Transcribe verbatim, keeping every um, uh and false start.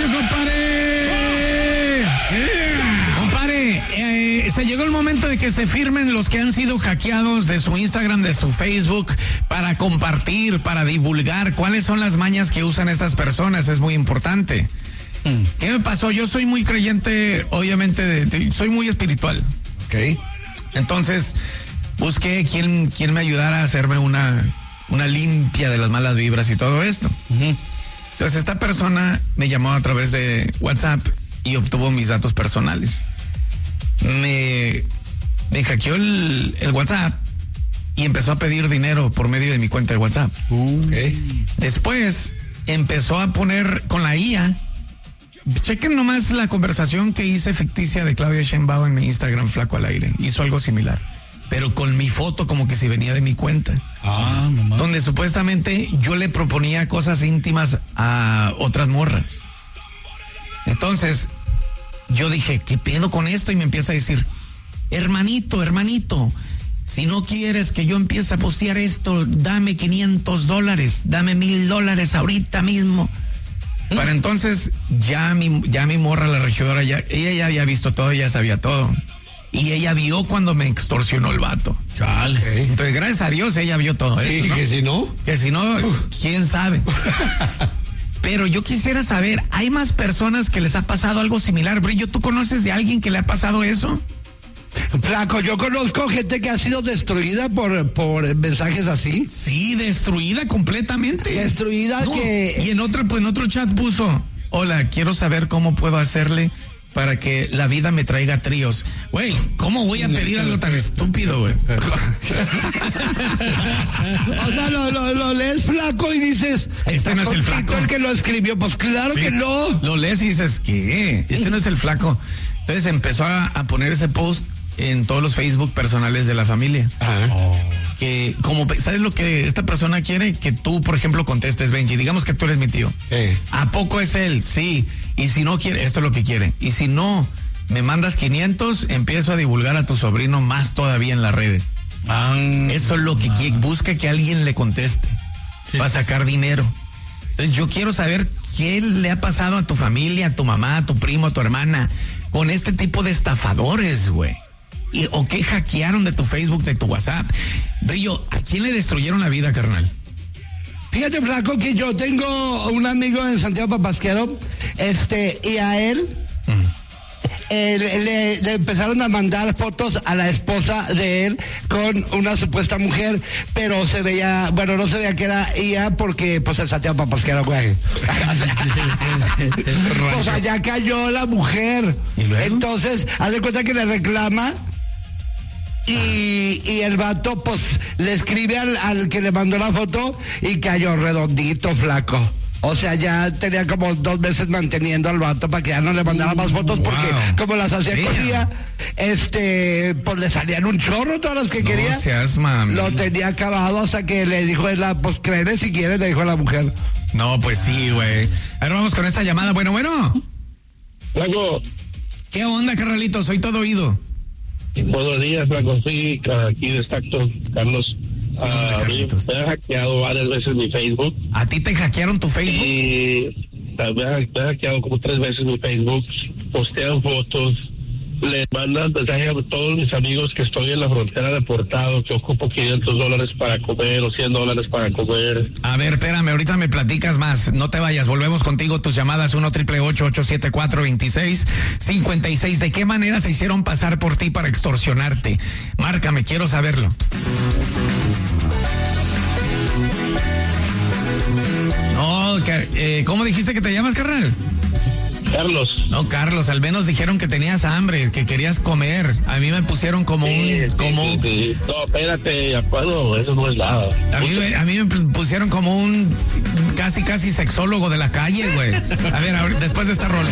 compadre! Yeah. Compadre, eh, se llegó el momento de que se firmen los que han sido hackeados de su Instagram, de su Facebook, para compartir, para divulgar cuáles son las mañas que usan estas personas. Es muy importante. Mm. ¿Qué me pasó? Yo soy muy creyente, obviamente, de, de, soy muy espiritual. Ok. Entonces, busqué quién, quién me ayudara a hacerme una, una limpia de las malas vibras y todo esto. Uh-huh. Entonces, esta persona me llamó a través de WhatsApp y obtuvo mis datos personales. Me, me hackeó el, el WhatsApp y empezó a pedir dinero por medio de mi cuenta de WhatsApp. Uh. Okay. Después empezó a poner con la I A. Chequen nomás la conversación que hice ficticia de Claudia Sheinbaum en mi Instagram, Flaco al Aire. Hizo algo similar, pero con mi foto como que si venía de mi cuenta. Ah, no más. Donde supuestamente yo le proponía cosas íntimas a otras morras. Entonces, yo dije, ¿qué pedo con esto? Y me empieza a decir, hermanito, hermanito, si no quieres que yo empiece a postear esto, dame quinientos dólares, dame mil dólares ahorita mismo. Para entonces, ya mi, ya mi morra, la regidora, ya, ella ya había visto todo, ya sabía todo. Y ella vio cuando me extorsionó el vato. Chale. Okay. Entonces, gracias a Dios, ella vio todo sí, eso, ¿no? que si no. Que si no, quién sabe. Pero yo quisiera saber, ¿hay más personas que les ha pasado algo similar? Brillo, ¿tú conoces de alguien que le ha pasado eso? Flaco, yo conozco gente que ha sido destruida por, por mensajes así. Sí, destruida completamente. Destruida no, que... Y en otro, pues en otro chat puso, hola, quiero saber cómo puedo hacerle para que la vida me traiga tríos. Güey, ¿cómo voy a pedir algo tan estúpido, güey? O sea, lo, lo, lo lees, Flaco, y dices, este no es el Flaco. El que lo escribió, pues claro sí, que no. Lo lees y dices, ¿qué? Este no es el Flaco. Entonces empezó a, a poner ese post en todos los Facebook personales de la familia. Ajá. Oh. Que como, ¿sabes lo que esta persona quiere? Que tú, por ejemplo, contestes, Benji, digamos que tú eres mi tío. Sí. ¿A poco es él? Sí. Y si no quiere, esto es lo que quiere. Y si no, me mandas quinientos, empiezo a divulgar a tu sobrino más todavía en las redes. Ah, eso es lo que quiere, busca que alguien le conteste. Sí. Para sacar dinero. Entonces yo quiero saber qué le ha pasado a tu familia, a tu mamá, a tu primo, a tu hermana, con este tipo de estafadores, güey. Y, o qué hackearon de tu Facebook, de tu WhatsApp. Brillo, ¿a quién le destruyeron la vida, carnal? Fíjate, Flaco, que yo tengo un amigo en Santiago Papasquero, este, y a él, mm. eh, le, le empezaron a mandar fotos a la esposa de él con una supuesta mujer, pero se veía, bueno, no se veía que era ella porque, pues, en Santiago Papasquero, güey. O sea, ya cayó la mujer. ¿Y luego? Entonces, haz de cuenta que le reclama. Y, y el vato, pues, le escribe al, al que le mandó la foto y cayó redondito, Flaco. O sea, ya tenía como dos meses manteniendo al vato para que ya no le mandara uh, más fotos, porque wow. como las hacía con ella, este, pues le salían un chorro todas las que no quería. Seas mami. Lo tenía acabado hasta que le dijo, la, pues, créele si quieres, le dijo a la mujer. No, pues sí, güey. Ahora vamos con esta llamada. Bueno, bueno. Flaco. ¿Qué onda, carnalito? Soy todo oído. Buenos días, Flaco. Sí, aquí destacto, Carlos. Uh, me han hackeado varias veces mi Facebook. ¿A ti te hackearon tu Facebook? Y me han, me han hackeado como tres veces mi Facebook. Postean fotos. Le mandan mensajes a todos mis amigos que estoy en la frontera deportado, que ocupo quinientos dólares para comer o cien dólares para comer. A ver, espérame, ahorita me platicas más. No te vayas, volvemos contigo. Tus llamadas uno triple ocho ocho siete cuatro veintiséis cincuenta y seis. ¿De qué manera se hicieron pasar por ti para extorsionarte? Márcame, quiero saberlo. No, eh, ¿cómo dijiste que te llamas, carnal? Carlos. No, Carlos, al menos dijeron que tenías hambre, que querías comer. A mí me pusieron como sí, un... Sí, como sí, sí. No, espérate, acuerdo, eso no es nada. A mí, a mí me pusieron como un casi, casi sexólogo de la calle, güey. A ver, ahora, después de esta rola.